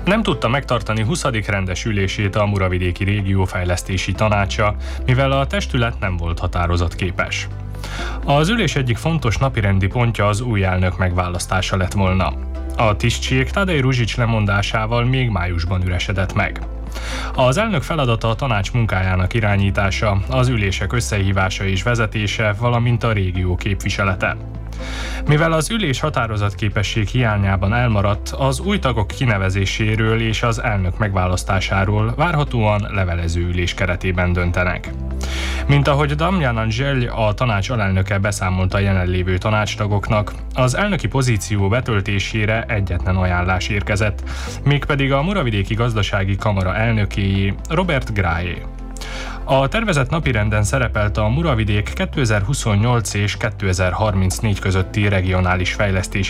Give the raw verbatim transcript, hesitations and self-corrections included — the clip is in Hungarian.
Nem tudta megtartani huszadik rendes ülését a Muravidéki Régiófejlesztési Tanácsa, mivel a testület nem volt határozatképes. Az ülés egyik fontos napirendi pontja az új elnök megválasztása lett volna. A tisztség Tadej Ruzsics lemondásával még májusban üresedett meg. Az elnök feladata a tanács munkájának irányítása, az ülések összehívása és vezetése, valamint a régió képviselete. Mivel az ülés határozatképesség hiányában elmaradt, az új tagok kinevezéséről és az elnök megválasztásáról várhatóan levelező ülés keretében döntenek. Mint ahogy Damian Angel, a tanács alelnöke beszámolt a jelenlévő tanácstagoknak, az elnöki pozíció betöltésére egyetlen ajánlás érkezett, mégpedig a Muravidéki Gazdasági Kamara elnökéjé, Robert Graé. A tervezett napirenden szerepelt a Muravidék kétezer-huszonnyolc és kétezer-harmincnégy közötti regionális fejlesztési